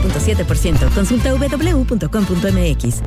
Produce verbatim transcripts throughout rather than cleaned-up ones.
punto siete por ciento. Consulta doble u doble u doble u punto com punto eme equis.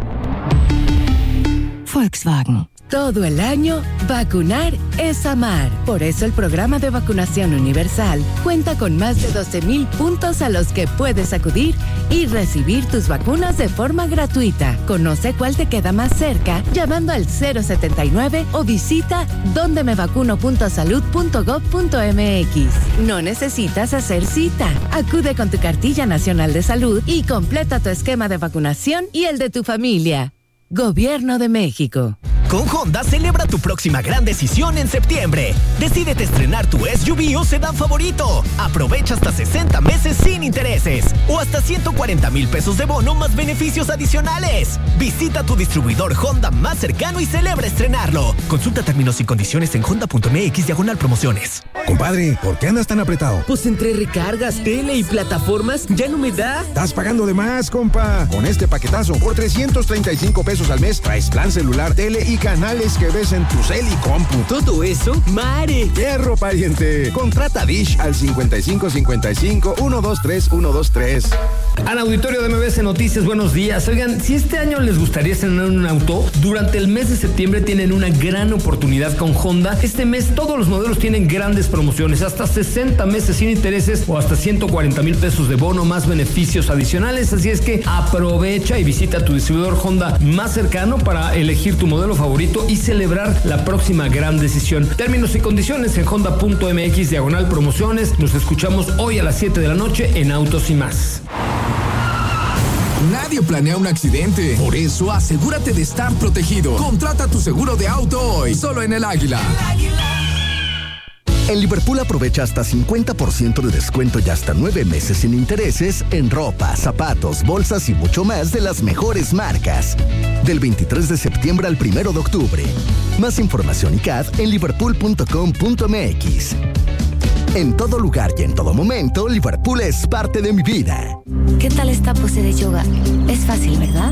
Volkswagen. Todo el año, vacunar es amar. Por eso el programa de vacunación universal cuenta con más de doce mil puntos a los que puedes acudir y recibir tus vacunas de forma gratuita. Conoce cuál te queda más cerca llamando al cero setenta y nueve o visita donde me vacuno punto salud punto gob punto eme equis. No necesitas hacer cita. Acude con tu cartilla nacional de salud y completa tu esquema de vacunación y el de tu familia. Gobierno de México. Con Honda celebra tu próxima gran decisión en septiembre. Decídete estrenar tu S U V o sedán favorito. Aprovecha hasta sesenta meses sin intereses o hasta ciento cuarenta mil pesos de bono más beneficios adicionales. Visita tu distribuidor Honda más cercano y celebra estrenarlo. Consulta términos y condiciones en honda punto eme equis diagonal promociones. Compadre, ¿por qué andas tan apretado? Pues entre recargas, tele y plataformas ya no me da. Estás pagando de más, compa. Con este paquetazo por trescientos treinta y cinco pesos al mes traes plan celular, tele y canales que ves en tu cel y compu. ¿Todo eso? ¡Mare! ¡Hierro, pariente! Contrata Dish al cincuenta y cinco cincuenta y cinco, ciento veintitrés, ciento veintitrés. Al auditorio de M B C Noticias, buenos días. Oigan, si este año les gustaría estrenar un auto, durante el mes de septiembre tienen una gran oportunidad con Honda. Este mes todos los modelos tienen grandes promociones, hasta sesenta meses sin intereses o hasta ciento cuarenta mil pesos de bono más beneficios adicionales. Así es que aprovecha y visita tu distribuidor Honda más cercano para elegir tu modelo favorito y celebrar la próxima gran decisión. Términos y condiciones en honda punto eme equis diagonal promociones. Nos escuchamos hoy a las siete de la noche en Autos y Más. Nadie planea un accidente, por eso asegúrate de estar protegido. Contrata tu seguro de auto hoy, solo en El Águila. En Liverpool aprovecha hasta cincuenta por ciento de descuento y hasta nueve meses sin intereses en ropa, zapatos, bolsas y mucho más de las mejores marcas. Del veintitrés de septiembre al primero de octubre. Más información y C A D en liverpool punto com punto eme equis. En todo lugar y en todo momento, Liverpool es parte de mi vida. ¿Qué tal esta pose de yoga? Es fácil, ¿verdad?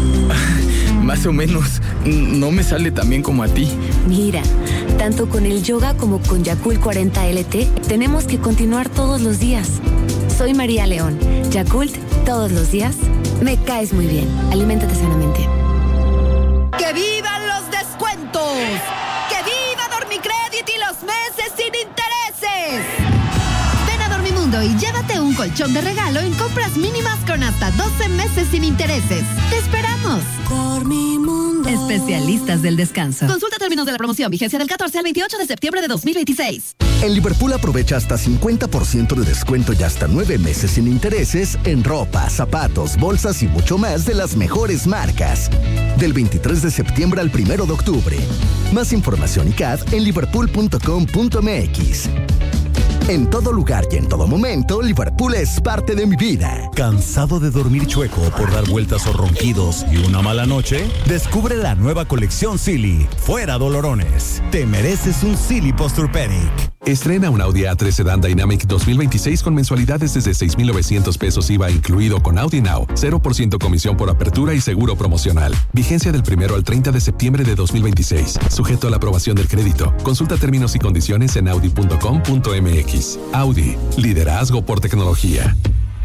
Más o menos. No me sale tan bien como a ti. Mira, tanto con el yoga como con Yakult cuarenta L T, tenemos que continuar todos los días. Soy María León. Yakult, todos los días. Me caes muy bien. Aliméntate sanamente. ¡Que vivan los descuentos! ¡Que viva Dormicredit y los meses sin intereses! Ven a Dormimundo y llévate un colchón de regalo en compras mínimas con hasta doce meses sin intereses. ¡Te esperamos! Dormimundo. Especialistas del descanso. Consulta términos de la promoción. Vigencia del catorce al veintiocho de septiembre de dos mil veintiséis. En Liverpool aprovecha hasta cincuenta por ciento de descuento y hasta nueve meses sin intereses en ropa, zapatos, bolsas y mucho más de las mejores marcas. Del veintitrés de septiembre al primero de octubre. Más información y C A D en liverpool punto com punto eme equis. En todo lugar y en todo momento, Liverpool es parte de mi vida. ¿Cansado de dormir chueco por dar vueltas o ronquidos y una mala noche? Descubre la nueva colección Silly. Fuera dolorones. Te mereces un Silly Posturepedic. Estrena un Audi A tres Sedan Dynamic dos mil veintiséis con mensualidades desde seis mil novecientos pesos I V A incluido con Audi Now, cero por ciento comisión por apertura y seguro promocional. Vigencia del primero al treinta de septiembre de dos mil veintiséis. Sujeto a la aprobación del crédito. Consulta términos y condiciones en audi punto com punto eme equis. Audi, liderazgo por tecnología.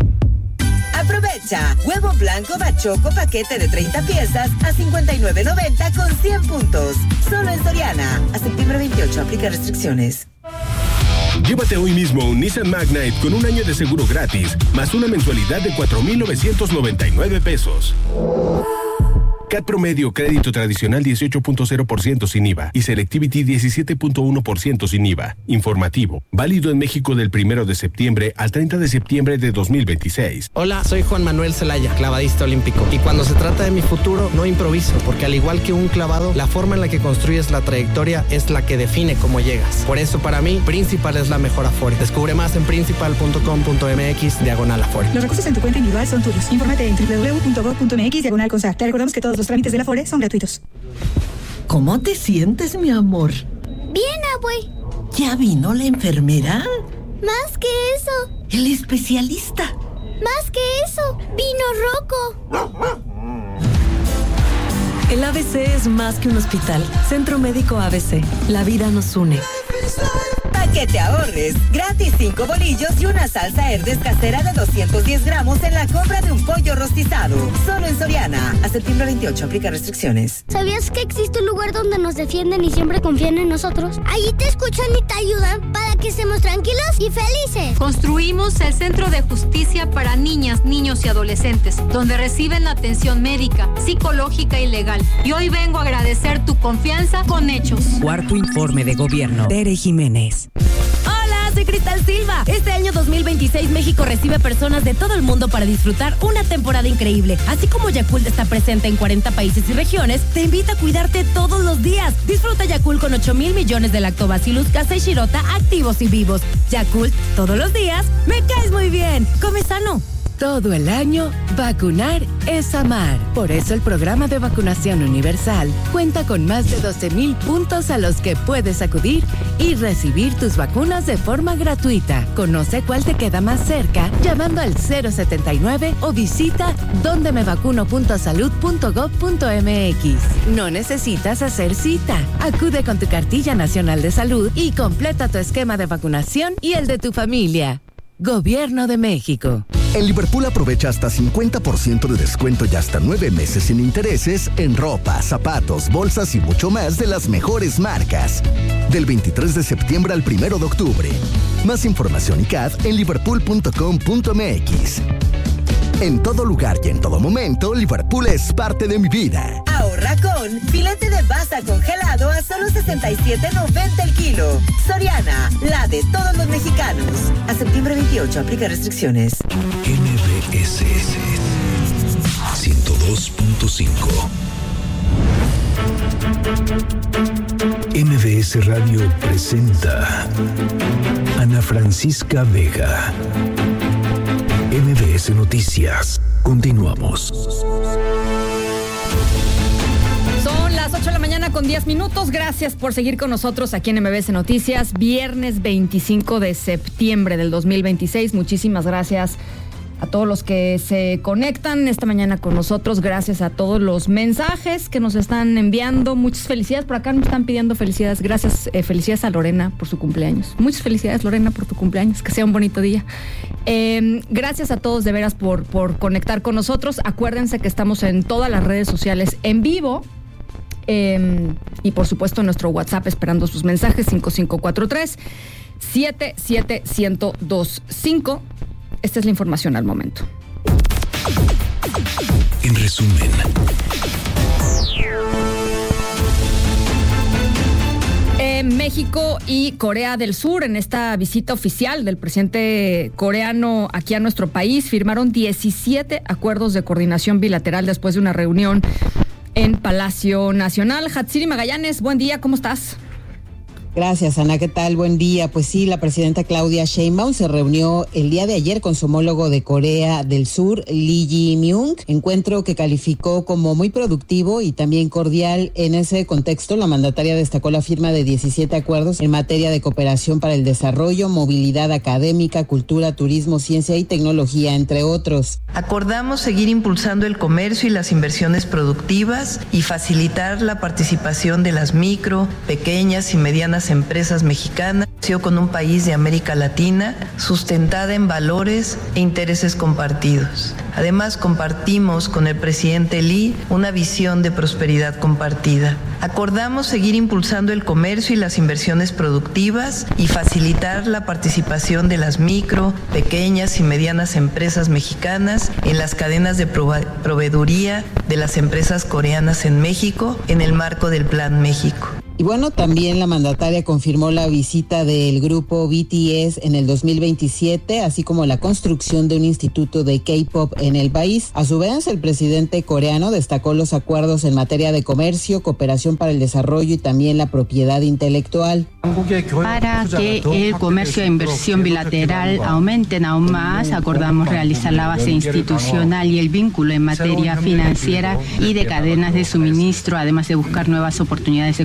Aprovecha huevo blanco bachoco paquete de treinta piezas a cincuenta y nueve noventa con cien puntos. Solo en Soriana. A septiembre veintiocho. Aplica restricciones. Llévate hoy mismo un Nissan Magnite con un año de seguro gratis, más una mensualidad de cuatro mil novecientos noventa y nueve pesos. C A T promedio, crédito tradicional dieciocho punto cero por ciento sin I V A y Selectivity diecisiete punto uno por ciento sin I V A. Informativo. Válido en México del primero de septiembre al treinta de septiembre de dos mil veintiséis. Hola, soy Juan Manuel Zelaya, clavadista olímpico. Y cuando se trata de mi futuro, no improviso, porque al igual que un clavado, la forma en la que construyes la trayectoria es la que define cómo llegas. Por eso, para mí, Principal es la mejor Afore. Descubre más en principal punto com punto eme equis diagonal Afore. Los recursos en tu cuenta individual son tuyos. Infórmate en doble u doble u doble u punto gob punto eme equis diagonal CONSAC. Te recordamos que todos los trámites de la Afore son gratuitos. ¿Cómo te sientes, mi amor? Bien, abue. ¿Ya vino la enfermera? Más que eso. El especialista. Más que eso. Vino Rocco. El A B C es más que un hospital. Centro Médico A B C. La vida nos une. Para que te ahorres, gratis cinco bolillos y una salsa Herdes casera de doscientos diez gramos en la compra de un pollo rostizado. Solo en Soriana. A septiembre veintiocho, aplica restricciones. ¿Sabías que existe un lugar donde nos defienden y siempre confían en nosotros? Allí te escuchan y te ayudan para que estemos tranquilos y felices. Construimos el Centro de Justicia para Niñas, Niños y Adolescentes, donde reciben atención médica, psicológica y legal. Y hoy vengo a agradecer tu confianza con hechos. Cuarto informe de gobierno. Tere Jiménez. Hola, soy Cristal Silva. Este año dos mil veintiséis México recibe personas de todo el mundo para disfrutar una temporada increíble. Así como Yakult está presente en cuarenta países y regiones, te invita a cuidarte todos los días. Disfruta Yakult con ocho mil millones de Lactobacillus casei shirota activos y vivos. Yakult, todos los días, me caes muy bien. Come sano. Todo el año, vacunar es amar. Por eso el programa de vacunación universal cuenta con más de doce mil puntos a los que puedes acudir y recibir tus vacunas de forma gratuita. Conoce cuál te queda más cerca llamando al cero setenta y nueve o visita donde me vacuno punto salud punto gob punto eme equis. No necesitas hacer cita. Acude con tu cartilla nacional de salud y completa tu esquema de vacunación y el de tu familia. Gobierno de México. En Liverpool aprovecha hasta cincuenta por ciento de descuento y hasta nueve meses sin intereses en ropa, zapatos, bolsas y mucho más de las mejores marcas. Del veintitrés de septiembre al primero de octubre. Más información y C A D en liverpool punto com punto eme equis. En todo lugar y en todo momento, Liverpool es parte de mi vida. Ahorra con filete de basa congelado a solo sesenta y siete noventa el kilo. Soriana, la de todos los mexicanos. A septiembre veintiocho, aplica restricciones. M B S ciento dos punto cinco. M B S Radio presenta Ana Francisca Vega. M B S Noticias. Continuamos. Son las ocho de la mañana con diez minutos. Gracias por seguir con nosotros aquí en M B S Noticias. Viernes veinticinco de septiembre del dos mil veintiséis. Muchísimas gracias a todos los que se conectan esta mañana con nosotros. Gracias a todos los mensajes que nos están enviando. Muchas felicidades. Por acá nos están pidiendo felicidades. Gracias, eh, felicidades a Lorena por su cumpleaños. Muchas felicidades, Lorena, por tu cumpleaños. Que sea un bonito día. Eh, gracias a todos de veras por, por conectar con nosotros. Acuérdense que estamos en todas las redes sociales en vivo. Eh, y por supuesto en nuestro WhatsApp esperando sus mensajes cinco cinco cuatro tres, siete siete uno cero dos cinco. Esta es la información al momento. En resumen, eh, México y Corea del Sur, en esta visita oficial del presidente coreano aquí a nuestro país, firmaron diecisiete acuerdos de coordinación bilateral después de una reunión en Palacio Nacional. Hatsiri Magallanes, buen día, ¿cómo estás? Gracias, Ana. ¿Qué tal? Buen día. Pues sí, la presidenta Claudia Sheinbaum se reunió el día de ayer con su homólogo de Corea del Sur, Lee Jae-myung, encuentro que calificó como muy productivo y también cordial. En ese contexto, la mandataria destacó la firma de diecisiete acuerdos en materia de cooperación para el desarrollo, movilidad académica, cultura, turismo, ciencia y tecnología, entre otros. Acordamos seguir impulsando el comercio y las inversiones productivas y facilitar la participación de las micro, pequeñas y medianas empresas mexicanas con un país de América Latina sustentada en valores e intereses compartidos. Además, compartimos con el presidente Lee una visión de prosperidad compartida. Acordamos seguir impulsando el comercio y las inversiones productivas y facilitar la participación de las micro, pequeñas y medianas empresas mexicanas en las cadenas de proveeduría de las empresas coreanas en México en el marco del Plan México. Y bueno, también la mandataria confirmó la visita del grupo B T S en el dos mil veintisiete, así como la construcción de un instituto de K-pop en el país. A su vez, el presidente coreano destacó los acuerdos en materia de comercio, cooperación para el desarrollo y también la propiedad intelectual. Para que el comercio e inversión bilateral aumenten aún más, acordamos realizar la base institucional y el vínculo en materia financiera y de cadenas de suministro, además de buscar nuevas oportunidades de cooperación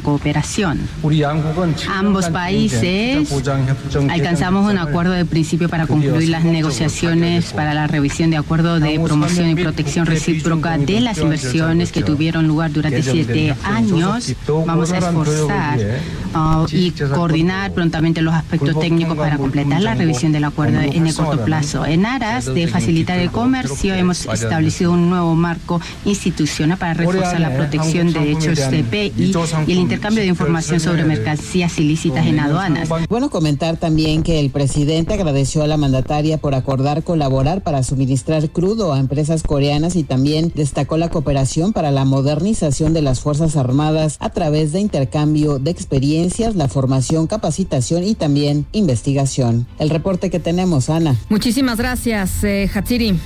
cooperación. Ambos países alcanzamos un acuerdo de principio para concluir las negociaciones para la revisión de acuerdo de promoción y protección recíproca de las inversiones que tuvieron lugar durante siete años. Vamos a esforzar uh, y coordinar prontamente los aspectos técnicos para completar la revisión del acuerdo en el corto plazo. En aras de facilitar el comercio, hemos establecido un nuevo marco institucional para reforzar la protección de derechos C P I y el intercambio de información sobre mercancías ilícitas en aduanas. Bueno, comentar también que el presidente agradeció a la mandataria por acordar colaborar para suministrar crudo a empresas coreanas y también destacó la cooperación para la modernización de las Fuerzas Armadas a través de intercambio de experiencias, la formación, capacitación y también investigación. El reporte que tenemos, Ana. Muchísimas gracias, eh, Hatsiri.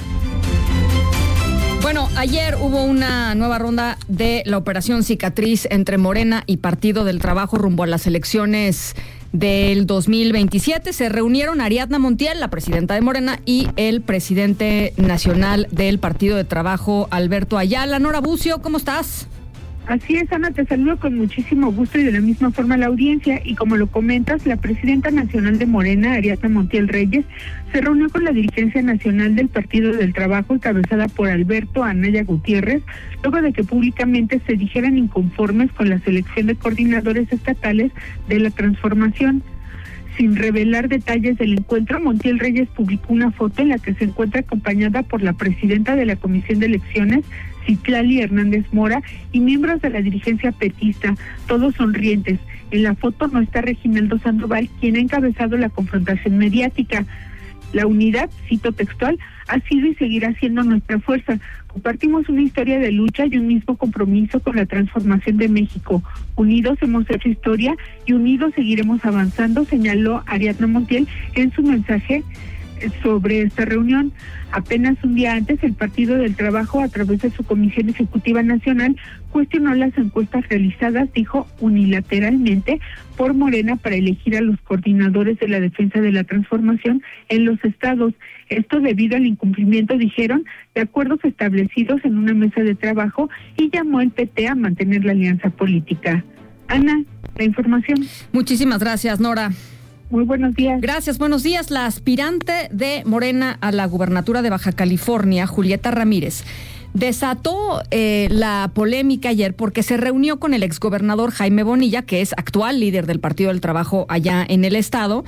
Bueno, ayer hubo una nueva ronda de la operación cicatriz entre Morena y Partido del Trabajo rumbo a las elecciones del dos mil veintisiete. Se reunieron Ariadna Montiel, la presidenta de Morena, y el presidente nacional del Partido de Trabajo, Alberto Ayala. Nora Bucio, ¿cómo estás? Así es, Ana, te saludo con muchísimo gusto y de la misma forma a la audiencia. Y como lo comentas, la presidenta nacional de Morena, Ariadna Montiel Reyes, se reunió con la dirigencia nacional del Partido del Trabajo, encabezada por Alberto Anaya Gutiérrez, luego de que públicamente se dijeran inconformes con la selección de coordinadores estatales de la transformación. Sin revelar detalles del encuentro, Montiel Reyes publicó una foto en la que se encuentra acompañada por la presidenta de la Comisión de Elecciones, Citlali Hernández Mora, y miembros de la dirigencia petista, todos sonrientes. En la foto no está Reginaldo Sandoval, quien ha encabezado la confrontación mediática. La unidad, cito textual, ha sido y seguirá siendo nuestra fuerza. Compartimos una historia de lucha y un mismo compromiso con la transformación de México. Unidos hemos hecho historia y unidos seguiremos avanzando, señaló Ariadna Montiel en su mensaje sobre esta reunión. Apenas un día antes, el Partido del Trabajo, a través de su Comisión Ejecutiva Nacional, cuestionó las encuestas realizadas, dijo, unilateralmente por Morena para elegir a los coordinadores de la defensa de la transformación en los estados. Esto debido al incumplimiento, dijeron, de acuerdos establecidos en una mesa de trabajo, y llamó el P T a mantener la alianza política. Ana, la información. Muchísimas gracias, Nora. Muy buenos días. Gracias, buenos días. La aspirante de Morena a la gubernatura de Baja California, Julieta Ramírez, desató eh, la polémica ayer porque se reunió con el exgobernador Jaime Bonilla, que es actual líder del Partido del Trabajo allá en el estado.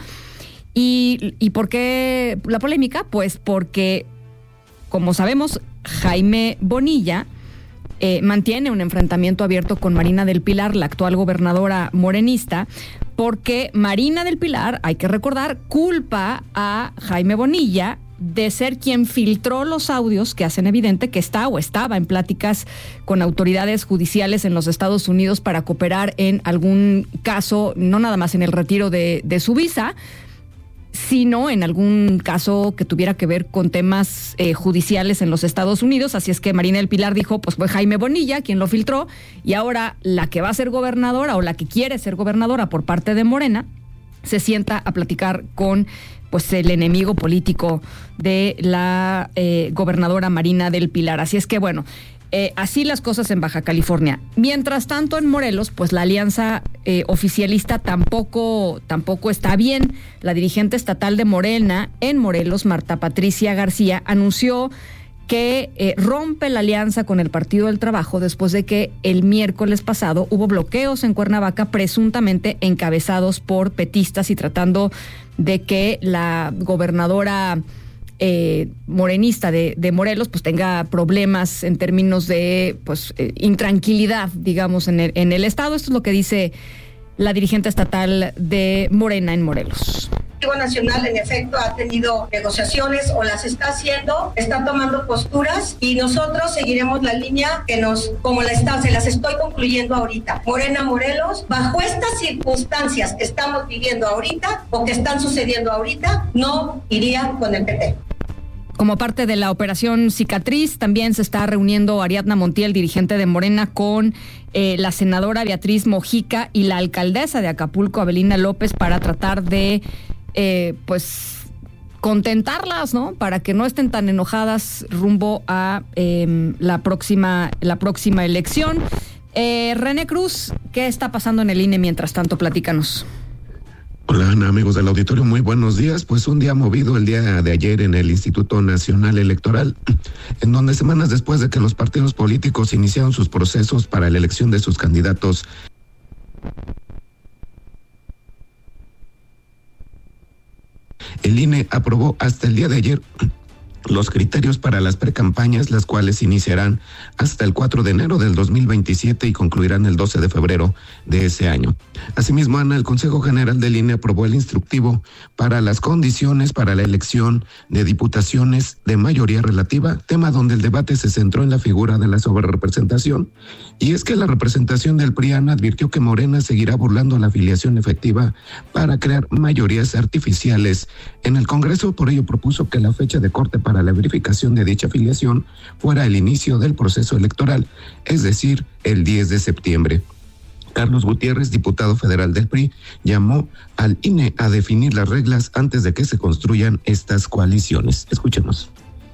¿Y, y por qué la polémica? Pues porque, como sabemos, Jaime Bonilla eh, mantiene un enfrentamiento abierto con Marina del Pilar, la actual gobernadora morenista, porque Marina del Pilar, hay que recordar, culpa a Jaime Bonilla de ser quien filtró los audios que hacen evidente que está o estaba en pláticas con autoridades judiciales en los Estados Unidos para cooperar en algún caso, no nada más en el retiro de, de su visa, sino en algún caso que tuviera que ver con temas eh, judiciales en los Estados Unidos. Así es que Marina del Pilar dijo, pues fue Jaime Bonilla quien lo filtró, y ahora la que va a ser gobernadora o la que quiere ser gobernadora por parte de Morena se sienta a platicar con pues el enemigo político de la eh, gobernadora Marina del Pilar. Así es que bueno, Eh, así las cosas en Baja California. Mientras tanto, en Morelos, pues la alianza eh, oficialista tampoco, tampoco está bien. La dirigente estatal de Morena en Morelos, Marta Patricia García, anunció que eh, rompe la alianza con el Partido del Trabajo después de que el miércoles pasado hubo bloqueos en Cuernavaca presuntamente encabezados por petistas y tratando de que la gobernadora Eh, morenista de, de Morelos pues tenga problemas en términos de pues eh, intranquilidad, digamos, en el, en el estado. Esto es lo que dice la dirigente estatal de Morena en Morelos. El Ejecutivo Nacional, en efecto, ha tenido negociaciones o las está haciendo, está tomando posturas, y nosotros seguiremos la línea que nos, como la está, se las estoy concluyendo ahorita. Morena Morelos, bajo estas circunstancias que estamos viviendo ahorita o que están sucediendo ahorita, no iría con el P T. Como parte de la operación Cicatriz, también se está reuniendo Ariadna Montiel, dirigente de Morena, con eh, la senadora Beatriz Mojica y la alcaldesa de Acapulco, Avelina López, para tratar de, eh, pues, contentarlas, ¿no? Para que no estén tan enojadas rumbo a eh, la próxima, la próxima elección. Eh, René Cruz, ¿qué está pasando en el I N E mientras tanto? Platícanos. Hola Ana, amigos del auditorio, muy buenos días. Pues un día movido el día de ayer en el Instituto Nacional Electoral, en donde semanas después de que los partidos políticos iniciaron sus procesos para la elección de sus candidatos, el I N E aprobó hasta el día de ayer los criterios para las precampañas, las cuales iniciarán hasta el cuatro de enero del dos mil veintisiete y concluirán el doce de febrero de ese año. Asimismo, Ana, el Consejo General del I N E aprobó el instructivo para las condiciones para la elección de diputaciones de mayoría relativa, tema donde el debate se centró en la figura de la sobrerepresentación. Y es que la representación del P R I, Ana, advirtió que Morena seguirá burlando la afiliación efectiva para crear mayorías artificiales en el Congreso. Por ello propuso que la fecha de corte para la verificación de dicha afiliación fuera el inicio del proceso electoral, es decir, el diez de septiembre. Carlos Gutiérrez, diputado federal del P R I, llamó al I N E a definir las reglas antes de que se construyan estas coaliciones. Escuchemos.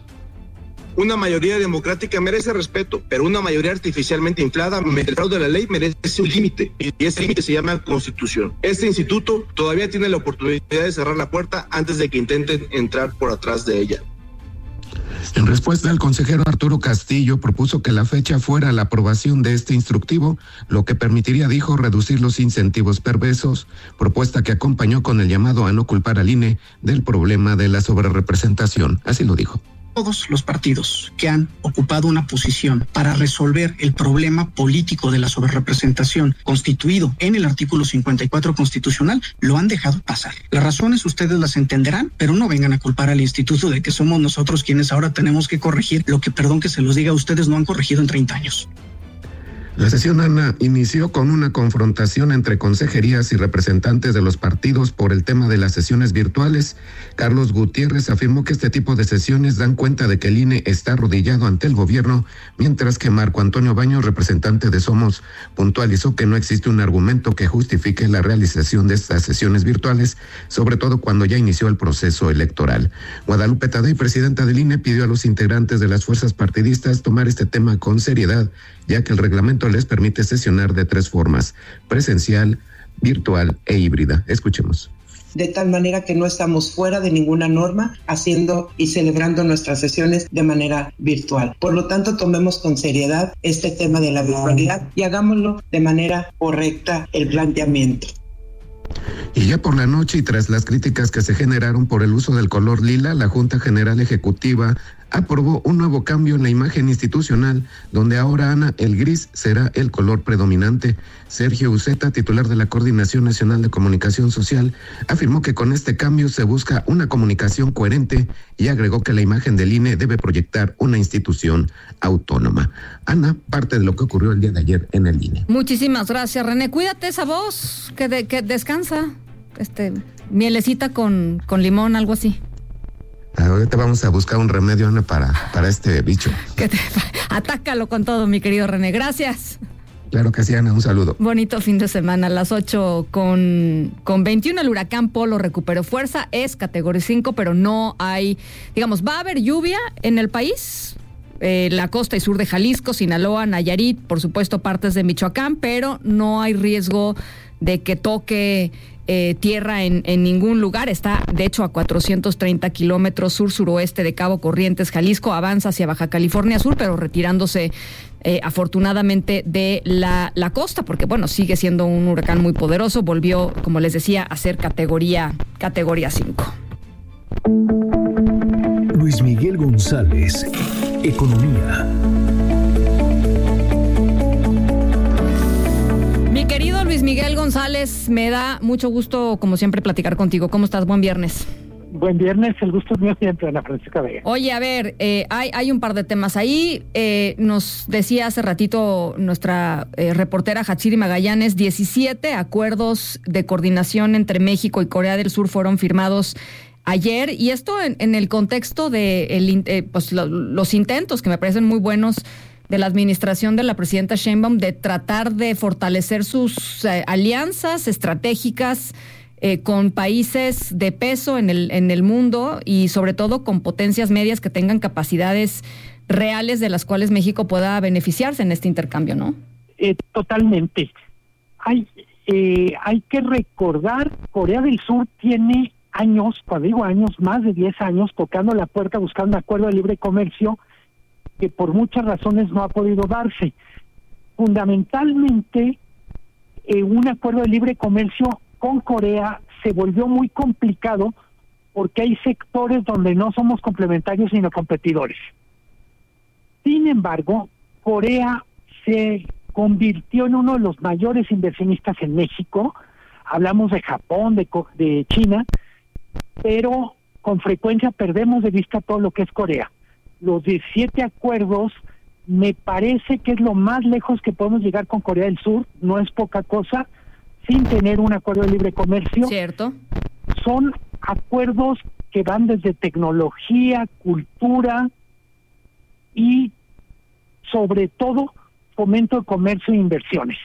Una mayoría democrática merece respeto, pero una mayoría artificialmente inflada, el fraude de la ley, merece un límite, y ese límite se llama Constitución. Este instituto todavía tiene la oportunidad de cerrar la puerta antes de que intenten entrar por atrás de ella. En respuesta, el consejero Arturo Castillo propuso que la fecha fuera la aprobación de este instructivo, lo que permitiría, dijo, reducir los incentivos perversos, propuesta que acompañó con el llamado a no culpar al I N E del problema de la sobrerepresentación. Así lo dijo. Todos los partidos que han ocupado una posición para resolver el problema político de la sobrerepresentación constituido en el artículo cincuenta y cuatro constitucional lo han dejado pasar. Las razones ustedes las entenderán, pero no vengan a culpar al instituto de que somos nosotros quienes ahora tenemos que corregir lo que, perdón que se los diga, ustedes no han corregido en treinta años. La sesión, Ana, inició con una confrontación entre consejerías y representantes de los partidos por el tema de las sesiones virtuales. Carlos Gutiérrez afirmó que este tipo de sesiones dan cuenta de que el I N E está arrodillado ante el gobierno, mientras que Marco Antonio Baños, representante de Somos, puntualizó que no existe un argumento que justifique la realización de estas sesiones virtuales, sobre todo cuando ya inició el proceso electoral. Guadalupe Tadei, presidenta del I N E, pidió a los integrantes de las fuerzas partidistas tomar este tema con seriedad, ya que el reglamento les permite sesionar de tres formas: presencial, virtual e híbrida. Escuchemos. De tal manera que no estamos fuera de ninguna norma haciendo y celebrando nuestras sesiones de manera virtual. Por lo tanto, tomemos con seriedad este tema de la virtualidad y hagámoslo de manera correcta el planteamiento. Y ya por la noche, y tras las críticas que se generaron por el uso del color lila, la Junta General Ejecutiva aprobó un nuevo cambio en la imagen institucional, donde ahora, Ana, el gris será el color predominante. Sergio Uceta, titular de la Coordinación Nacional de Comunicación Social, afirmó que con este cambio se busca una comunicación coherente y agregó que la imagen del I N E debe proyectar una institución autónoma. Ana, parte de lo que ocurrió el día de ayer en el I N E. Muchísimas gracias, René. Cuídate esa voz, que, de, que descansa. Este, mielecita con, con limón, algo así. Ahorita vamos a buscar un remedio, Ana, para, para este bicho. Que te, atácalo con todo, mi querido René. Gracias. Claro que sí, Ana, un saludo. Bonito fin de semana. A las ocho con, con veintiuno, el huracán Polo recuperó fuerza, es categoría cinco, pero no hay, digamos, va a haber lluvia en el país, eh, la costa y sur de Jalisco, Sinaloa, Nayarit, por supuesto partes de Michoacán, pero no hay riesgo de que toque Eh, tierra en, en ningún lugar. Está de hecho a cuatrocientos treinta kilómetros sur-suroeste de Cabo Corrientes, Jalisco. Avanza hacia Baja California Sur, pero retirándose eh, afortunadamente de la, la costa, porque bueno, sigue siendo un huracán muy poderoso. Volvió, como les decía, a ser categoría categoría cinco. Luis Miguel González, Economía. Mi querido Luis Miguel González, me da mucho gusto, como siempre, platicar contigo. ¿Cómo estás? Buen viernes. Buen viernes, el gusto es mío siempre, Ana Francisca Vega. Oye, a ver, eh, hay, hay un par de temas ahí. Eh, nos decía hace ratito nuestra eh, reportera Hatsiri Magallanes, diecisiete acuerdos de coordinación entre México y Corea del Sur fueron firmados ayer, y esto en, en el contexto de el, eh, pues, lo, los intentos, que me parecen muy buenos, de la administración de la presidenta Sheinbaum de tratar de fortalecer sus eh, alianzas estratégicas eh, con países de peso en el, en el mundo, y sobre todo con potencias medias que tengan capacidades reales de las cuales México pueda beneficiarse en este intercambio, ¿no? Eh, totalmente. Hay, eh, hay que recordar, Corea del Sur tiene años, cuando digo años, más de diez años, tocando la puerta buscando un acuerdo de libre comercio que por muchas razones no ha podido darse. Fundamentalmente, eh, un acuerdo de libre comercio con Corea se volvió muy complicado porque hay sectores donde no somos complementarios sino competidores. Sin embargo, Corea se convirtió en uno de los mayores inversionistas en México. Hablamos de Japón, de, de China, pero con frecuencia perdemos de vista todo lo que es Corea. Los diecisiete acuerdos me parece que es lo más lejos que podemos llegar con Corea del Sur, no es poca cosa, sin tener un acuerdo de libre comercio. Cierto. Son acuerdos que van desde tecnología, cultura y sobre todo fomento de comercio e inversiones.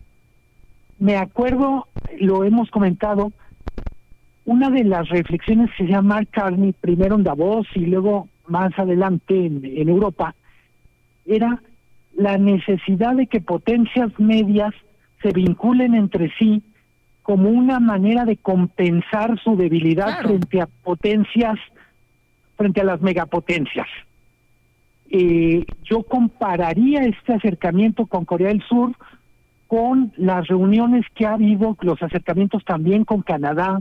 Me acuerdo, lo hemos comentado, una de las reflexiones que se llama Mark Carney, primero en Davos y luego más adelante en, en Europa, era la necesidad de que potencias medias se vinculen entre sí como una manera de compensar su debilidad claro. frente a potencias, frente a las megapotencias. Eh, yo compararía este acercamiento con Corea del Sur con las reuniones que ha habido, los acercamientos también con Canadá.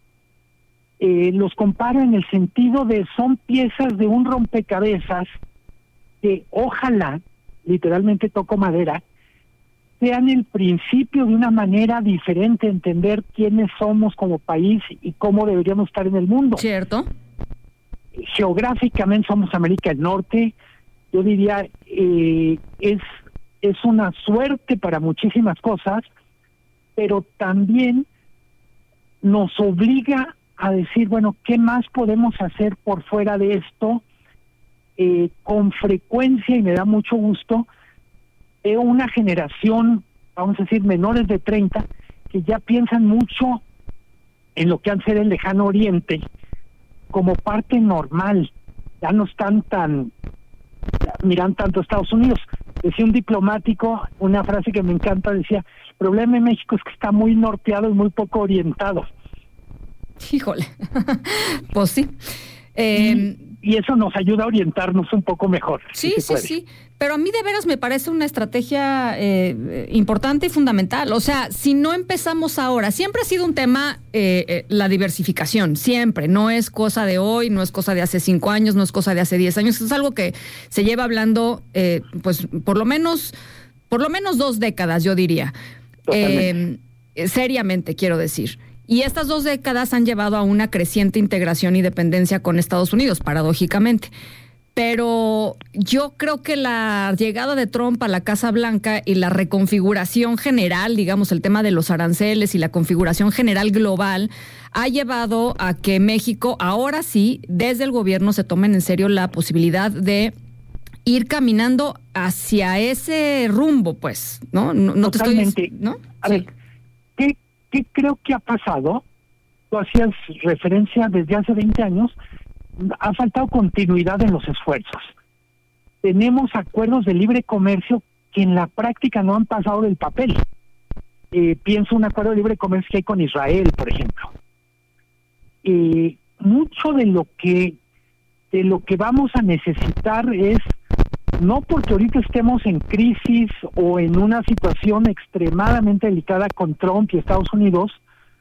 Eh, los comparo en el sentido de son piezas de un rompecabezas que ojalá, literalmente toco madera, sean el principio de una manera diferente de entender quiénes somos como país y cómo deberíamos estar en el mundo. Cierto. Geográficamente somos América del Norte, yo diría eh, es, es una suerte para muchísimas cosas, pero también nos obliga a decir, bueno, ¿qué más podemos hacer por fuera de esto? Eh, con frecuencia, y me da mucho gusto, veo una generación, vamos a decir, menores de treinta, que ya piensan mucho en lo que han sido el lejano oriente como parte normal, ya no están tan, miran tanto a Estados Unidos. Decía un diplomático, una frase que me encanta, decía, el problema en México es que está muy norteado y muy poco orientado. Híjole, pues sí. Eh, y, y eso nos ayuda a orientarnos un poco mejor. Sí, si sí, sí. Pero a mí de veras me parece una estrategia eh, importante y fundamental. O sea, si no empezamos ahora, siempre ha sido un tema eh, eh, la diversificación, siempre. No es cosa de hoy, no es cosa de hace cinco años, no es cosa de hace diez años. Es algo que se lleva hablando, eh, pues, por lo menos, por lo menos dos décadas, yo diría. Eh, seriamente, quiero decir. Y estas dos décadas han llevado a una creciente integración y dependencia con Estados Unidos, paradójicamente. Pero yo creo que la llegada de Trump a la Casa Blanca y la reconfiguración general, digamos, el tema de los aranceles y la configuración general global, ha llevado a que México, ahora sí, desde el gobierno se tomen en serio la posibilidad de ir caminando hacia ese rumbo, pues, ¿no? No, no Totalmente. Te estoy, ¿no? A ver, ¿qué, ¿qué creo que ha pasado? Tú hacías referencia desde hace veinte años, ha faltado continuidad en los esfuerzos. Tenemos acuerdos de libre comercio que en la práctica no han pasado del papel. Eh, pienso un acuerdo de libre comercio que hay con Israel, por ejemplo. Eh, mucho de lo que de lo que vamos a necesitar es, no porque ahorita estemos en crisis o en una situación extremadamente delicada con Trump y Estados Unidos,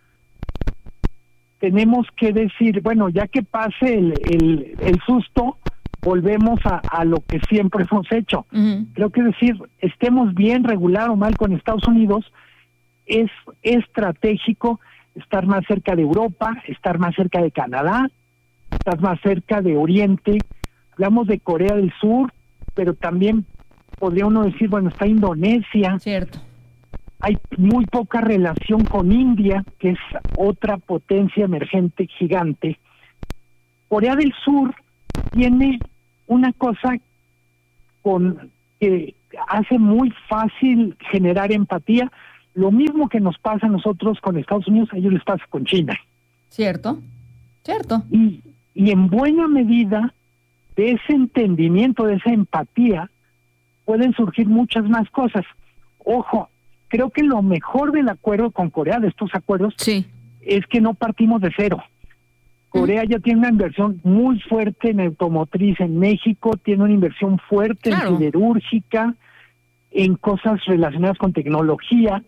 tenemos que decir, bueno, ya que pase el, el, el susto, volvemos a, a lo que siempre hemos hecho. Uh-huh. Creo que decir, estemos bien, regular o mal con Estados Unidos, es estratégico estar más cerca de Europa, estar más cerca de Canadá, estar más cerca de Oriente. Hablamos de Corea del Sur, pero también podría uno decir, bueno, está Indonesia. Cierto. Hay muy poca relación con India, que es otra potencia emergente gigante. Corea del Sur tiene una cosa con que hace muy fácil generar empatía. Lo mismo que nos pasa a nosotros con Estados Unidos, a ellos les pasa con China. Cierto, cierto. Y, y en buena medida de ese entendimiento, de esa empatía, pueden surgir muchas más cosas. ojo, creo que lo mejor del acuerdo con Corea, de estos acuerdos, sí, es que no partimos de cero. Corea ya tiene una inversión muy fuerte en automotriz en México, tiene una inversión fuerte claro. en siderúrgica, en cosas relacionadas con tecnología.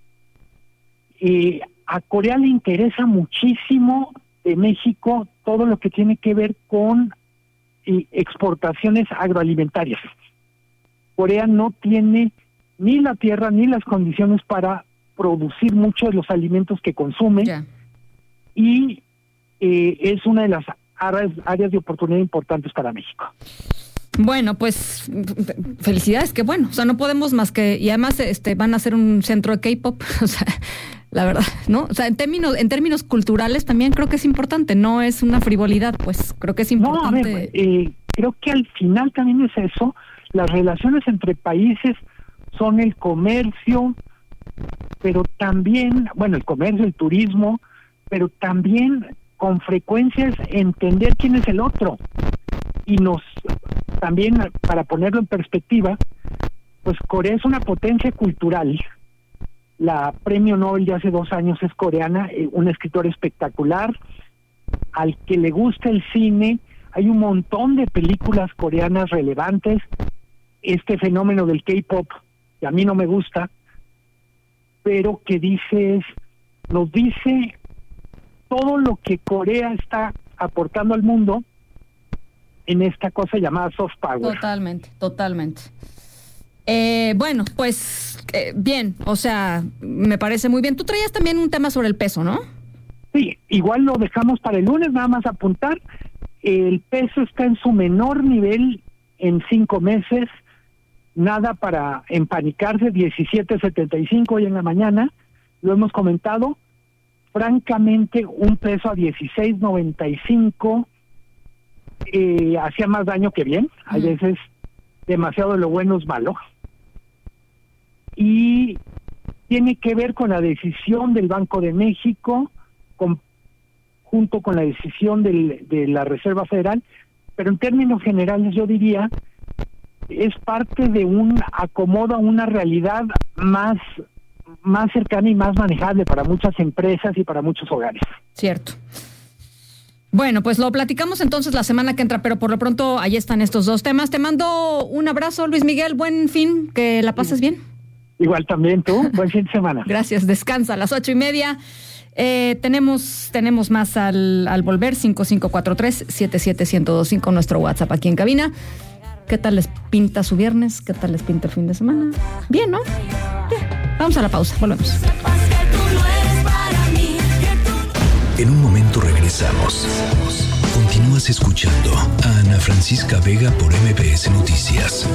Eh, a Corea le interesa muchísimo de México todo lo que tiene que ver con eh, exportaciones agroalimentarias. Corea no tiene ni la tierra ni las condiciones para producir muchos de los alimentos que consume yeah. y eh, es una de las áreas, áreas de oportunidad importantes para México. Bueno, pues felicidades, que bueno, o sea, no podemos más que, y además este van a hacer un centro de K-pop, o sea, la verdad, ¿no? O sea, en términos en términos culturales también creo que es importante, no es una frivolidad, pues creo que es importante. No, a ver, eh, creo que al final también es eso, las relaciones entre países son el comercio, pero también, bueno, el comercio, el turismo, pero también con frecuencia es entender quién es el otro. Y nos, también para ponerlo en perspectiva, pues Corea es una potencia cultural. La premio Nobel de hace dos años es coreana, eh, una escritora espectacular. Al que le gusta el cine, hay un montón de películas coreanas relevantes. Este fenómeno del K-pop, que a mí no me gusta, pero que dice es, nos dice todo lo que Corea está aportando al mundo en esta cosa llamada soft power. Totalmente, totalmente. Eh, bueno, pues eh, bien, o sea, me parece muy bien. Tú traías también un tema sobre el peso, ¿no? Sí, igual lo dejamos para el lunes, nada más apuntar. El peso está en su menor nivel en cinco meses, nada para empanicarse, diecisiete setenta y cinco hoy en la mañana, lo hemos comentado. Francamente, un peso a dieciséis noventa y cinco Eh, hacía más daño que bien. A veces demasiado de lo bueno es malo, y tiene que ver con la decisión del Banco de México con, junto con la decisión del, de la Reserva Federal, pero en términos generales yo diría es parte de un acomodo a una realidad más más cercana y más manejable para muchas empresas y para muchos hogares. Cierto. Bueno, pues lo platicamos entonces la semana que entra, pero por lo pronto ahí están estos dos temas. Te mando un abrazo, Luis Miguel, buen fin, que la pases bien. Igual también tú, buen fin de semana. Gracias, descansa a las ocho y media. Eh, tenemos tenemos más al, al volver, cinco cinco cuatro tres siete siete uno cero dos cinco, nuestro WhatsApp aquí en cabina. ¿Qué tal les pinta su viernes? ¿Qué tal les pinta el fin de semana? Bien, ¿no? Bien. Vamos a la pausa, volvemos. En un momento regresamos. Continúas escuchando a Ana Francisca Vega por M B S Noticias.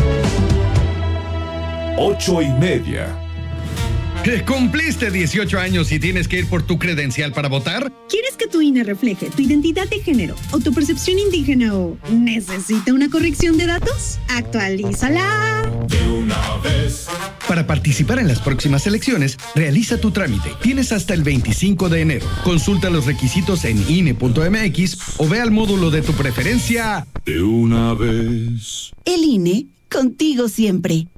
Ocho y media. ¿Que cumpliste dieciocho años y tienes que ir por tu credencial para votar? ¿Quieres que tu I N E refleje tu identidad de género o tu percepción indígena o necesita una corrección de datos? ¡Actualízala! De una vez. Para participar en las próximas elecciones, realiza tu trámite. Tienes hasta el veinticinco de enero. Consulta los requisitos en I N E punto M X o ve al módulo de tu preferencia. De una vez. El I N E, contigo siempre.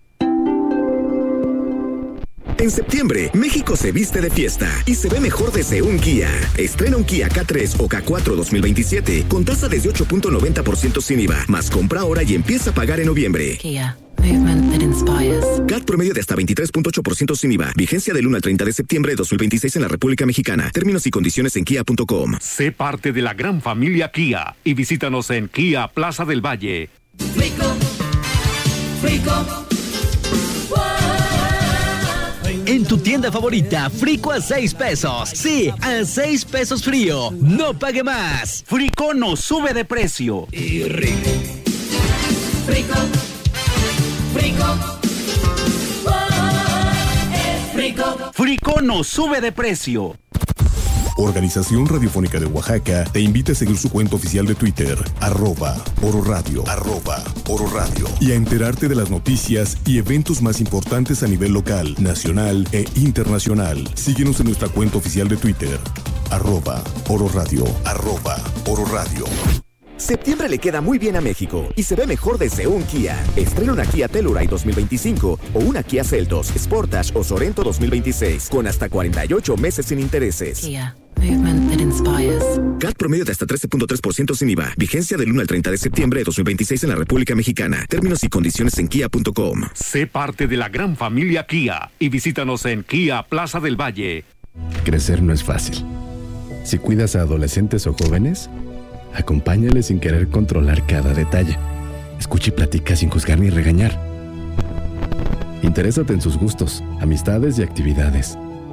En septiembre, México se viste de fiesta y se ve mejor desde un Kia. Estrena un Kia K tres o K cuatro dos mil veintisiete con tasa desde ocho punto noventa por ciento sin I V A, más compra ahora y empieza a pagar en noviembre. Kia, movement that inspires. C A T promedio de hasta veintitrés punto ocho por ciento sin I V A. Vigencia del uno al treinta de septiembre de dos mil veintiséis en la República Mexicana. Términos y condiciones en kia punto com. Sé parte de la gran familia Kia y visítanos en Kia Plaza del Valle. Rico, rico. En tu tienda favorita, Frico a seis pesos. Sí, a seis pesos frío. No pague más. Frico no sube de precio. Y rico. Frico. Frico. Oh, es rico. Frico no sube de precio. Organización Radiofónica de Oaxaca te invita a seguir su cuenta oficial de Twitter, arroba Oro Radio, arroba Oro Radio, y a enterarte de las noticias y eventos más importantes a nivel local, nacional e internacional. Síguenos en nuestra cuenta oficial de Twitter, arroba Oro Radio, arroba Oro Radio. Septiembre le queda muy bien a México y se ve mejor desde un Kia. Estrena una Kia Telluride dos mil veinticinco o una Kia Seltos, Sportage o Sorento dos mil veintiséis con hasta cuarenta y ocho meses sin intereses. Kia, movement that inspires. C A T promedio de hasta trece punto tres por ciento sin I V A. Vigencia del uno al treinta de septiembre de dos mil veintiséis en la República Mexicana. Términos y condiciones en kia punto com. Sé parte de la gran familia Kia y visítanos en Kia Plaza del Valle. Crecer no es fácil. Si cuidas a adolescentes o jóvenes, acompáñales sin querer controlar cada detalle. Escucha y platica sin juzgar ni regañar. Interésate en sus gustos, amistades y actividades.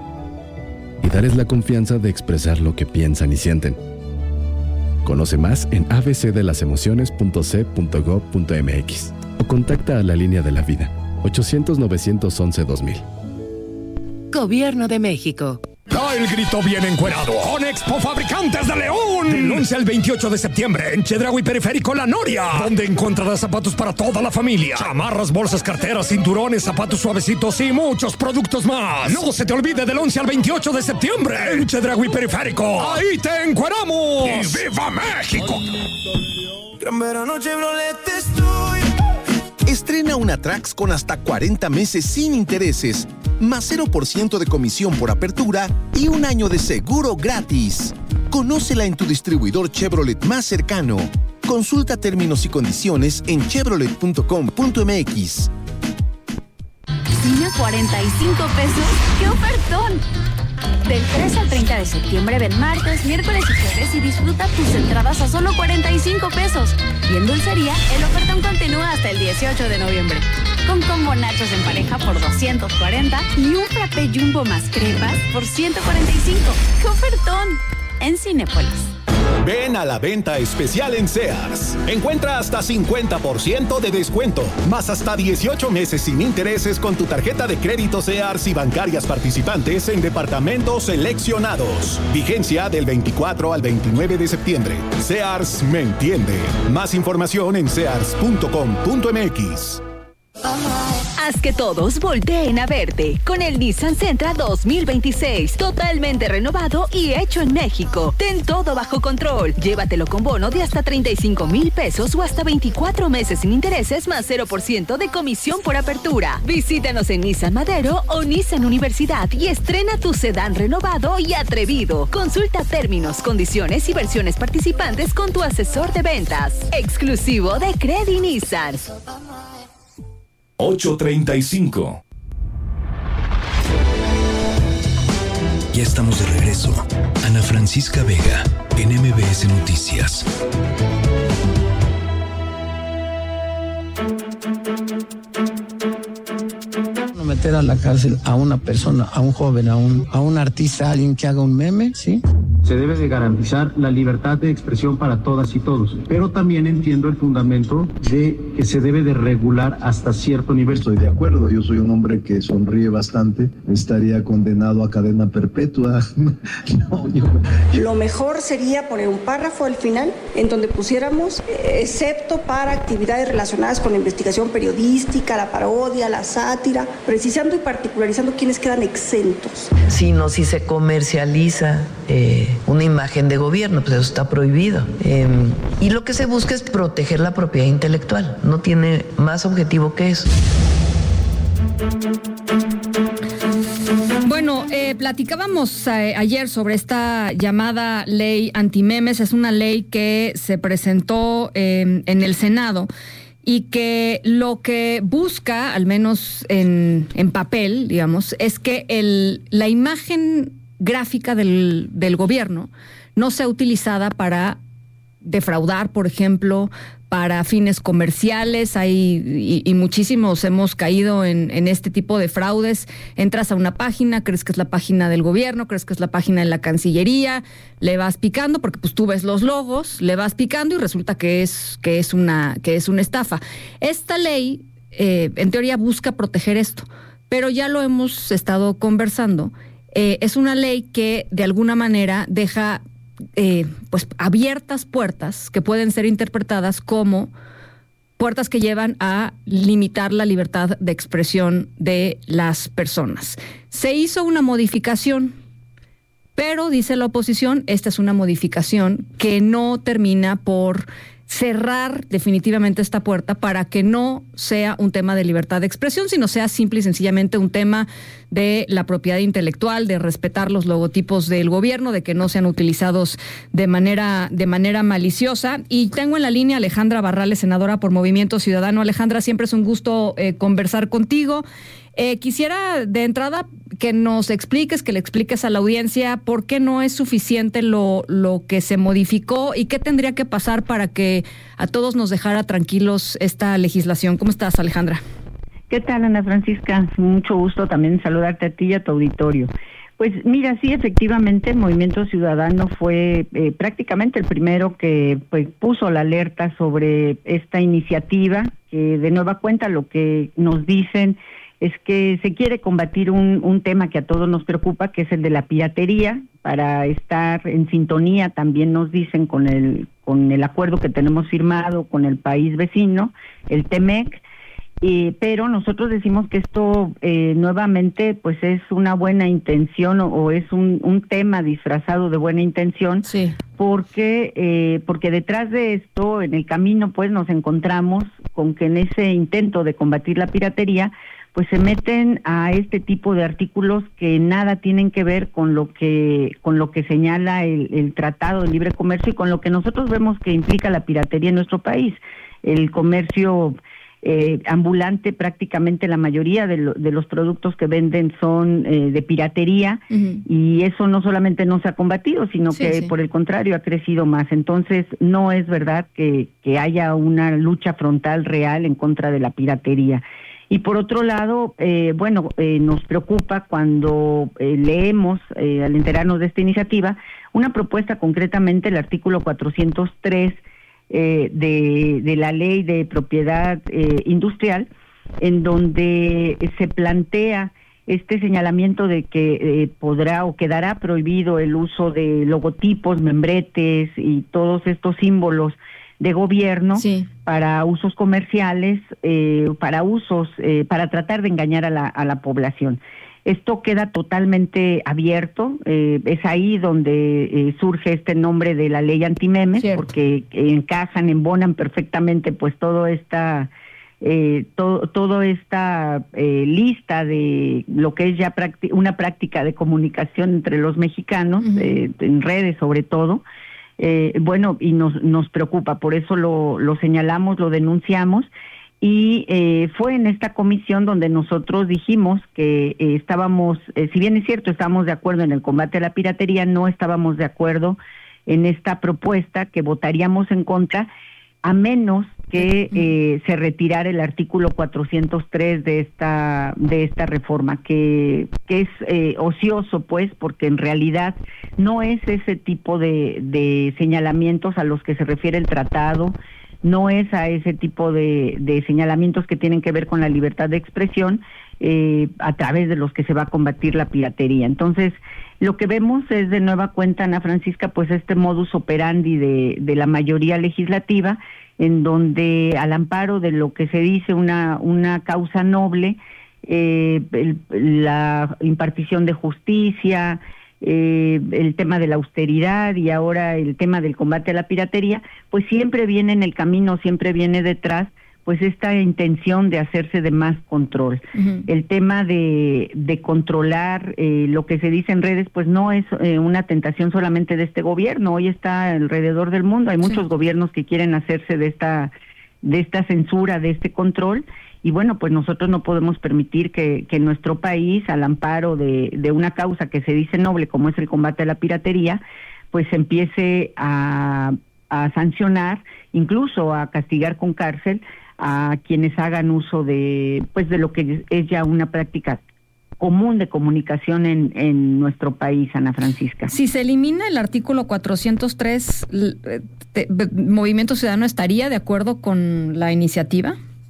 Y darles la confianza de expresar lo que piensan y sienten. Conoce más en a b c de las emociones punto c punto gov punto m x o contacta a la línea de la vida ochocientos, novecientos once, dos mil. Gobierno de México. Da el grito bien encuerado con Expo Fabricantes de León. Del once al veintiocho de septiembre en Chedraui Periférico La Noria, donde encontrarás zapatos para toda la familia, chamarras, bolsas, carteras, cinturones, zapatos suavecitos y muchos productos más. No se te olvide del once al veintiocho de septiembre en Chedraui Periférico. ¡Ahí te encueramos! ¡Y viva México! Gran verano Chevrolet estoy. Estrena una Trax con hasta cuarenta meses sin intereses, más cero por ciento de comisión por apertura y un año de seguro gratis. Conócela en tu distribuidor Chevrolet más cercano. Consulta términos y condiciones en chevrolet punto com punto m x. ¿Cine a cuarenta y cinco pesos? ¡Qué ofertón! Del tres al treinta de septiembre ven martes, miércoles y jueves y disfruta tus entradas a solo cuarenta y cinco pesos. Y en dulcería, el ofertón continúa hasta el dieciocho de noviembre. Con combo nachos en pareja por doscientos cuarenta y un frappé jumbo más crepas por ciento cuarenta y cinco. ¡Qué ofertón! En Cinépolis. Ven a la venta especial en Sears. Encuentra hasta cincuenta por ciento de descuento, más hasta dieciocho meses sin intereses con tu tarjeta de crédito Sears y bancarias participantes en departamentos seleccionados. Vigencia del veinticuatro al veintinueve de septiembre. Sears me entiende. Más información en sears punto com punto m x. Haz que todos volteen a verte con el Nissan Sentra dos mil veintiséis, totalmente renovado y hecho en México. Ten todo bajo control. Llévatelo con bono de hasta treinta y cinco mil pesos o hasta veinticuatro meses sin intereses más cero por ciento de comisión por apertura. Visítanos en Nissan Madero o Nissan Universidad y estrena tu sedán renovado y atrevido. Consulta términos, condiciones y versiones participantes con tu asesor de ventas. Exclusivo de Credi Nissan. ocho treinta y cinco. Ya estamos de regreso. Ana Francisca Vega, en M B S Noticias. No meter a la cárcel a una persona, a un joven, a un, a un artista, a alguien que haga un meme, ¿sí? Se debe de garantizar la libertad de expresión para todas y todos, pero también entiendo el fundamento de que se debe de regular hasta cierto nivel. Estoy de acuerdo, yo soy un hombre que sonríe bastante, estaría condenado a cadena perpetua. No, yo... Lo mejor sería poner un párrafo al final en donde pusiéramos, eh, excepto para actividades relacionadas con la investigación periodística, la parodia, la sátira, precisando y particularizando quienes quedan exentos. Sino si se comercializa eh, una imagen de gobierno, pues eso está prohibido. Eh, y lo que se busca es proteger la propiedad intelectual. No tiene más objetivo que eso. Bueno, eh, platicábamos eh, ayer sobre esta llamada ley antimemes. Es una ley que se presentó eh, en el Senado y que lo que busca, al menos en, en papel, digamos, es que el, la imagen gráfica del, del gobierno no sea utilizada para defraudar, por ejemplo, para fines comerciales. Hay y, y muchísimos hemos caído en, en este tipo de fraudes. Entras a una página, crees que es la página del gobierno, crees que es la página de la Cancillería, le vas picando porque pues tú ves los logos, le vas picando y resulta que es que es una que es una estafa. Esta ley, eh, en teoría, busca proteger esto, pero ya lo hemos estado conversando. Eh, es una ley que de alguna manera deja eh, pues abiertas puertas que pueden ser interpretadas como puertas que llevan a limitar la libertad de expresión de las personas. Se hizo una modificación, pero dice la oposición, esta es una modificación que no termina por cerrar definitivamente esta puerta para que no sea un tema de libertad de expresión, sino sea simple y sencillamente un tema de la propiedad intelectual, de respetar los logotipos del gobierno, de que no sean utilizados de manera, de manera maliciosa. Y tengo en la línea a Alejandra Barrales, senadora por Movimiento Ciudadano. Alejandra, siempre es un gusto eh, conversar contigo. Eh, quisiera de entrada que nos expliques, que le expliques a la audiencia por qué no es suficiente lo, lo que se modificó y qué tendría que pasar para que a todos nos dejara tranquilos esta legislación. ¿Cómo estás, Alejandra? ¿Qué tal, Ana Francisca? Mucho gusto también saludarte a ti y a tu auditorio. Pues mira, sí, efectivamente, el Movimiento Ciudadano fue eh, prácticamente el primero que pues, puso la alerta sobre esta iniciativa, que de nueva cuenta lo que nos dicen es que se quiere combatir un, un tema que a todos nos preocupa, que es el de la piratería, para estar en sintonía, también nos dicen, con el con el acuerdo que tenemos firmado con el país vecino, el T M E C, eh, pero nosotros decimos que esto eh, nuevamente pues es una buena intención o, o es un, un tema disfrazado de buena intención, sí. porque eh, porque detrás de esto, en el camino, pues nos encontramos con que en ese intento de combatir la piratería, pues se meten a este tipo de artículos que nada tienen que ver con lo que con lo que señala el, el Tratado de Libre Comercio y con lo que nosotros vemos que implica la piratería en nuestro país. El comercio eh, ambulante, prácticamente la mayoría de, lo, de los productos que venden son eh, de piratería, uh-huh. y eso no solamente no se ha combatido, sino sí, que sí. por el contrario ha crecido más. Entonces no es verdad que, que haya una lucha frontal real en contra de la piratería. Y por otro lado, eh, bueno, eh, nos preocupa cuando eh, leemos, eh, al enterarnos de esta iniciativa, una propuesta, concretamente el artículo cuatrocientos tres eh, de, de la Ley de Propiedad eh, Industrial, en donde se plantea este señalamiento de que eh, podrá o quedará prohibido el uso de logotipos, membretes y todos estos símbolos de gobierno sí. para usos comerciales, eh, para usos, eh, para tratar de engañar a la, a la población. Esto queda totalmente abierto, eh, es ahí donde eh, surge este nombre de la ley antimemes, Cierto. porque encajan, embonan perfectamente pues todo esta eh, todo, todo esta eh, lista de lo que es ya prácti- una práctica de comunicación entre los mexicanos, uh-huh. eh, en redes sobre todo. Eh, bueno, y nos nos preocupa, por eso lo, lo señalamos, lo denunciamos, y eh, fue en esta comisión donde nosotros dijimos que eh, estábamos, eh, si bien es cierto, estábamos de acuerdo en el combate a la piratería, no estábamos de acuerdo en esta propuesta, que votaríamos en contra, a menos que eh, se retirara el artículo cuatrocientos tres de esta de esta reforma, que, que es eh, ocioso, pues, porque en realidad no es ese tipo de, de señalamientos a los que se refiere el tratado, no es a ese tipo de, de señalamientos que tienen que ver con la libertad de expresión, eh, a través de los que se va a combatir la piratería. Entonces, lo que vemos es de nueva cuenta, Ana Francisca, pues este modus operandi de, de la mayoría legislativa, en donde al amparo de lo que se dice una, una causa noble, eh, el, la impartición de justicia, eh, el tema de la austeridad y ahora el tema del combate a la piratería, pues siempre viene en el camino, siempre viene detrás, pues esta intención de hacerse de más control. Uh-huh. El tema de, de controlar eh, lo que se dice en redes, pues no es eh, una tentación solamente de este gobierno, hoy está alrededor del mundo, hay muchos sí. gobiernos que quieren hacerse de esta, de esta censura, de este control, y bueno, pues nosotros no podemos permitir que, que nuestro país, al amparo de, de una causa que se dice noble, como es el combate a la piratería, pues empiece a, a sancionar, incluso a castigar con cárcel a quienes hagan uso de pues de lo que es ya una práctica común de comunicación en, en nuestro país, Ana Francisca. Si se elimina el artículo cuatrocientos tres, te, ¿Movimiento Ciudadano estaría de acuerdo con la iniciativa?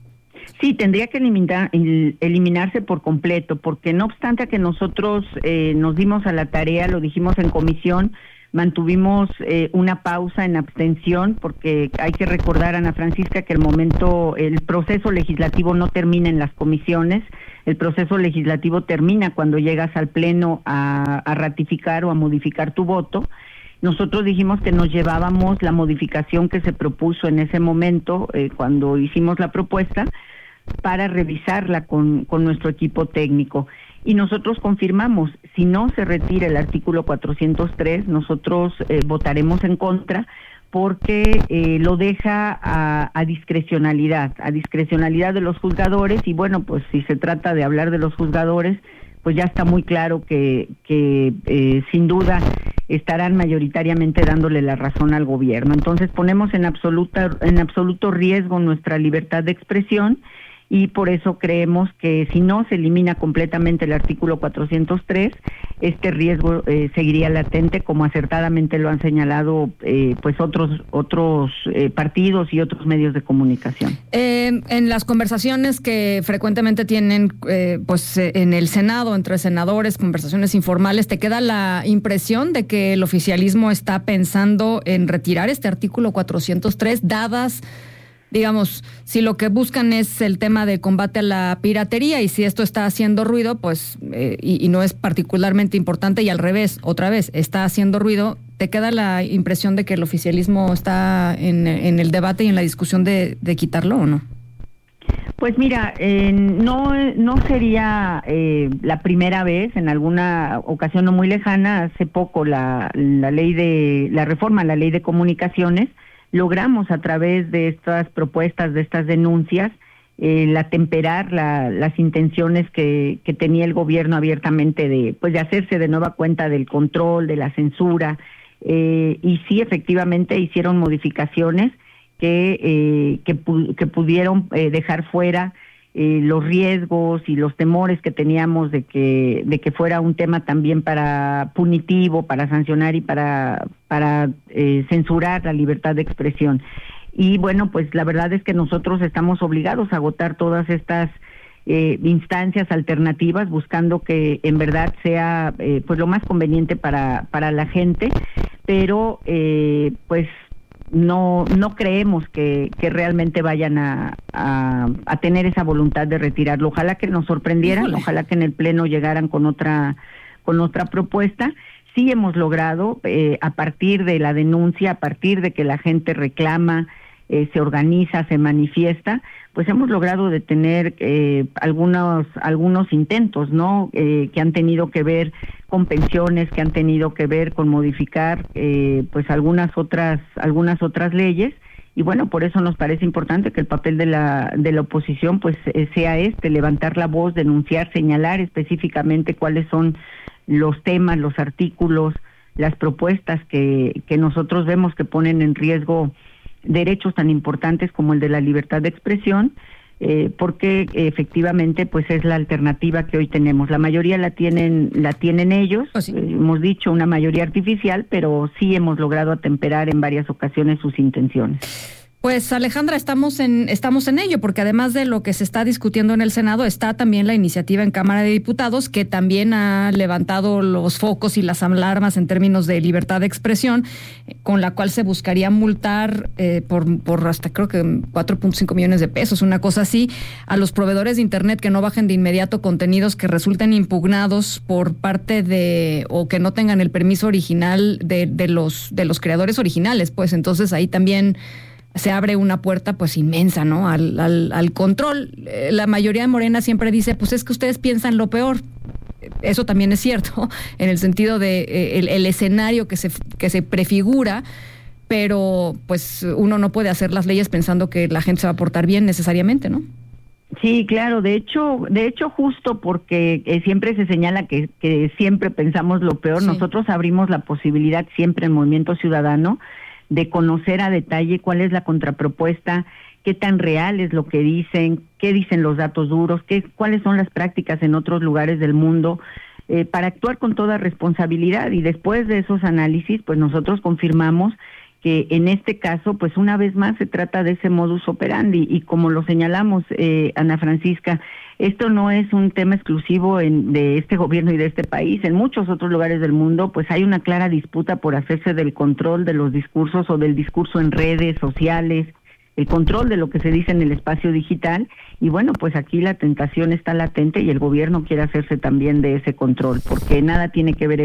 Sí, tendría que eliminar, eliminarse por completo, porque no obstante a que nosotros eh, nos dimos a la tarea, lo dijimos en comisión, mantuvimos eh, una pausa en abstención, porque hay que recordar, Ana Francisca, que el momento, el proceso legislativo no termina en las comisiones, el proceso legislativo termina cuando llegas al pleno a, a ratificar o a modificar tu voto. nosotros dijimos que nos llevábamos la modificación que se propuso en ese momento, eh, cuando hicimos la propuesta, para revisarla con, con nuestro equipo técnico. Y nosotros confirmamos, si no se retira el artículo cuatrocientos tres, nosotros eh, votaremos en contra, porque eh, lo deja a, a discrecionalidad, a discrecionalidad de los juzgadores, y bueno, pues si se trata de hablar de los juzgadores, pues ya está muy claro que, que eh, sin duda estarán mayoritariamente dándole la razón al gobierno. Entonces ponemos en absoluta, en absoluto riesgo nuestra libertad de expresión, y por eso creemos que si no se elimina completamente el artículo cuatrocientos tres, este riesgo eh, seguiría latente, como acertadamente lo han señalado eh, pues otros otros eh, partidos y otros medios de comunicación. Eh, en las conversaciones que frecuentemente tienen eh, pues eh, en el Senado, entre senadores, conversaciones informales, ¿te queda la impresión de que el oficialismo está pensando en retirar este artículo cuatrocientos tres, dadas, digamos, si lo que buscan es el tema de combate a la piratería, y si esto está haciendo ruido, pues, eh, y, y no es particularmente importante, y al revés, otra vez, está haciendo ruido, ¿te queda la impresión de que el oficialismo está en, en el debate y en la discusión de, de quitarlo o no? Pues mira, eh, no no sería eh, la primera vez. En alguna ocasión no muy lejana, hace poco la, la ley de, la reforma a la ley de comunicaciones, logramos a través de estas propuestas, de estas denuncias, eh, la temperar la, las intenciones que, que tenía el gobierno abiertamente de, pues, de hacerse de nueva cuenta del control, de la censura, eh, y sí, efectivamente hicieron modificaciones que eh, que, pu- que pudieron eh, dejar fuera eh, los riesgos y los temores que teníamos de que de que fuera un tema también para punitivo, para sancionar y para para eh, censurar la libertad de expresión. Y bueno, pues la verdad es que nosotros estamos obligados a agotar todas estas eh, instancias alternativas, buscando que en verdad sea eh, pues lo más conveniente para para la gente, pero eh, pues no no creemos que, que realmente vayan a, a, a tener esa voluntad de retirarlo. Ojalá que nos sorprendieran, Híjole. ojalá que en el Pleno llegaran con otra con otra propuesta. Sí hemos logrado, eh, a partir de la denuncia, a partir de que la gente reclama, eh, se organiza, se manifiesta, pues hemos logrado detener eh, algunos algunos intentos, ¿no? Eh, que han tenido que ver con pensiones, que han tenido que ver con modificar eh, pues algunas otras algunas otras leyes. Y bueno, por eso nos parece importante que el papel de la de la oposición pues eh, sea este, levantar la voz, denunciar, señalar específicamente cuáles son los temas, los artículos, las propuestas que que nosotros vemos que ponen en riesgo derechos tan importantes como el de la libertad de expresión, eh, porque eh, efectivamente pues es la alternativa que hoy tenemos. La mayoría la tienen la tienen ellos, oh, sí. eh, hemos dicho una mayoría artificial, pero sí hemos logrado atemperar en varias ocasiones sus intenciones. Pues Alejandra, estamos en estamos en ello, porque además de lo que se está discutiendo en el Senado, está también la iniciativa en Cámara de Diputados, que también ha levantado los focos y las alarmas en términos de libertad de expresión, con la cual se buscaría multar eh, por, por hasta creo que cuatro punto cinco millones de pesos, una cosa así, a los proveedores de Internet que no bajen de inmediato contenidos que resulten impugnados por parte de, o que no tengan el permiso original de, de los de los creadores originales. Pues entonces ahí también se abre una puerta pues inmensa, ¿no? Al, al, al control. Eh, la mayoría de Morena siempre dice, pues es que ustedes piensan lo peor. Eso también es cierto, en el sentido de eh, el, el escenario que se que se prefigura, pero pues uno no puede hacer las leyes pensando que la gente se va a portar bien necesariamente, ¿no? Sí, claro. De hecho, de hecho, justo porque eh, siempre se señala que, que siempre pensamos lo peor, sí. Nosotros abrimos la posibilidad siempre en Movimiento Ciudadano de conocer a detalle cuál es la contrapropuesta, qué tan real es lo que dicen, qué dicen los datos duros, qué, cuáles son las prácticas en otros lugares del mundo, eh, para actuar con toda responsabilidad. Y después de esos análisis, pues nosotros confirmamos que en este caso, pues una vez más se trata de ese modus operandi, y como lo señalamos, eh, Ana Francisca, esto no es un tema exclusivo en, de este gobierno y de este país. En muchos otros lugares del mundo, pues hay una clara disputa por hacerse del control de los discursos o del discurso en redes sociales, el control de lo que se dice en el espacio digital. Y bueno, pues aquí la tentación está latente y el gobierno quiere hacerse también de ese control, porque nada tiene que ver